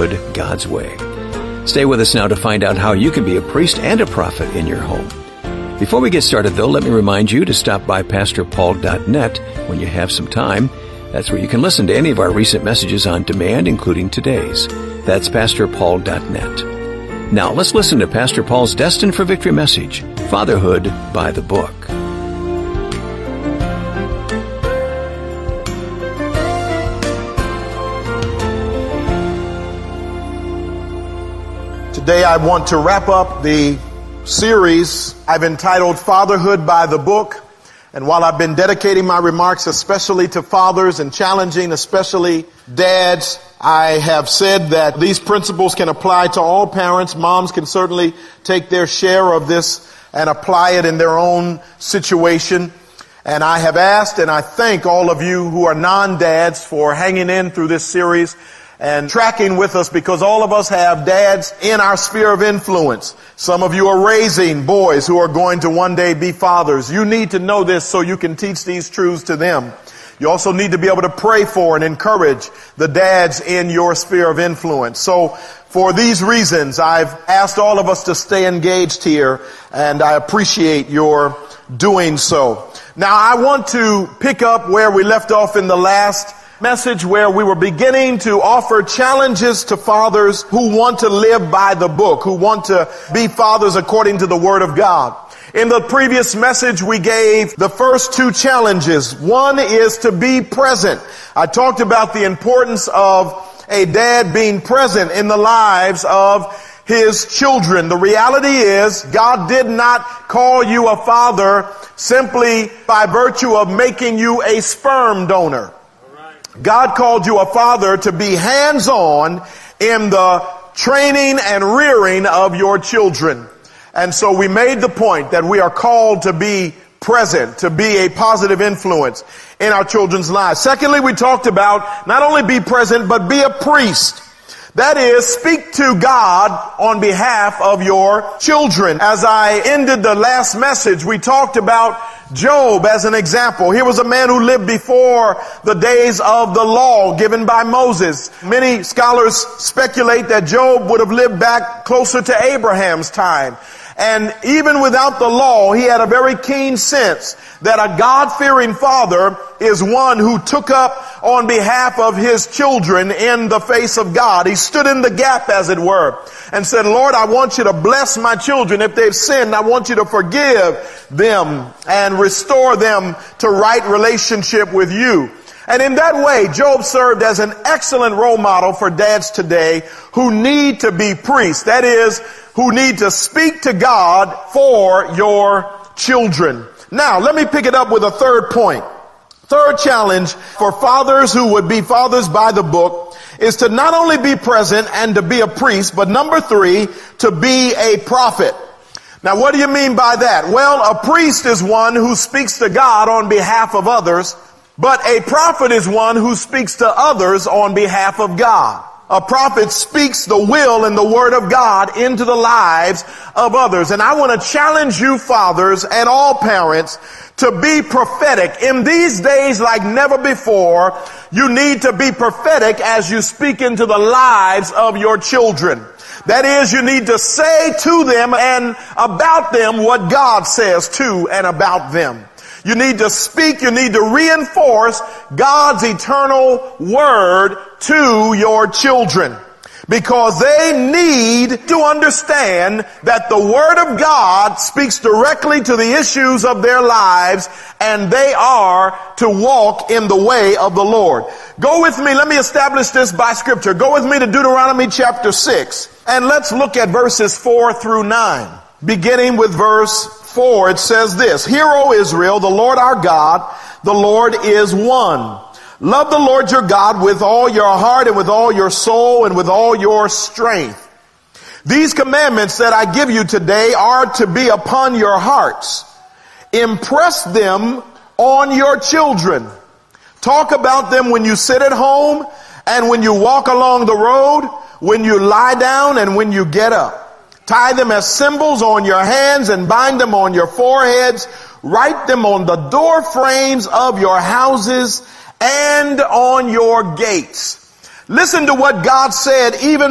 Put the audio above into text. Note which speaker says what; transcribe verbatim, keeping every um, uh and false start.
Speaker 1: Fatherhood God's Way. Stay with us now to find out how you can be a priest and a prophet in your home. Before we get started, though, let me remind you to stop by pastor paul dot net when you have some time. That's where you can listen to any of our recent messages on demand, including today's. That's pastor paul dot net. Now, let's listen to Pastor Paul's Destined for Victory message, Fatherhood by the Book.
Speaker 2: Today I want to wrap up the series I've entitled Fatherhood by the Book. And while I've been dedicating my remarks especially to fathers and challenging especially dads, I have said that these principles can apply to all parents. Moms can certainly take their share of this and apply it in their own situation. And I have asked, and I thank all of you who are non-dads for hanging in through this series and tracking with us, because all of us have dads in our sphere of influence. Some of you are raising boys who are going to one day be fathers. You need to know this so you can teach these truths to them. You also need to be able to pray for and encourage the dads in your sphere of influence. So for these reasons, I've asked all of us to stay engaged here, and I appreciate your doing so. Now, I want to pick up where we left off in the last message, where we were beginning to offer challenges to fathers who want to live by the book, who want to be fathers according to the Word of God. In the previous message, we gave the first two challenges. One is to be present. I talked about the importance of a dad being present in the lives of his children. The reality is, God did not call you a father simply by virtue of making you a sperm donor. God called you a father to be hands-on in the training and rearing of your children. And so we made the point that we are called to be present, to be a positive influence in our children's lives. Secondly, we talked about not only be present, but be a priest. That is, speak to God on behalf of your children. As I ended the last message, we talked about Job as an example. Here was a man who lived before the days of the law given by Moses. Many scholars speculate that Job would have lived back closer to Abraham's time. And even without the law, he had a very keen sense that a God-fearing father is one who took up on behalf of his children in the face of God. He stood in the gap, as it were, and said, Lord, I want you to bless my children. If they've sinned, I want you to forgive them and restore them to right relationship with you. And in that way, Job served as an excellent role model for dads today who need to be priests. That is, who need to speak to God for your children. Now, let me pick it up with a third point. Third challenge for fathers who would be fathers by the book is to not only be present and to be a priest, but number three, to be a prophet. Now, what do you mean by that? Well, a priest is one who speaks to God on behalf of others, but a prophet is one who speaks to others on behalf of God. A prophet speaks the will and the word of God into the lives of others. And I want to challenge you, fathers and all parents, to be prophetic. In these days like never before, you need to be prophetic as you speak into the lives of your children. That is, you need to say to them and about them what God says to and about them. You need to speak, you need to reinforce God's eternal word to your children, because they need to understand that the word of God speaks directly to the issues of their lives, and they are to walk in the way of the Lord. Go with me. Let me establish this by scripture. Go with me to Deuteronomy chapter six, and let's look at verses four through nine. Beginning with verse four, it says this: Hear, O Israel, the Lord our God, the Lord is one. Love the Lord your God with all your heart and with all your soul and with all your strength. These commandments that I give you today are to be upon your hearts. Impress them on your children. Talk about them when you sit at home and when you walk along the road, when you lie down and when you get up. Tie them as symbols on your hands and bind them on your foreheads. Write them on the door frames of your houses and on your gates. Listen to what God said even